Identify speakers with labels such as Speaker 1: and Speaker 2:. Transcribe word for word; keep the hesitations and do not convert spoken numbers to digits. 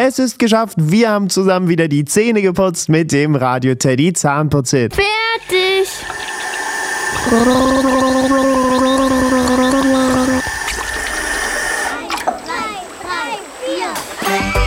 Speaker 1: Es ist geschafft. Wir haben zusammen wieder die Zähne geputzt mit dem Radio Teddy Zahnputzhit.
Speaker 2: Fertig.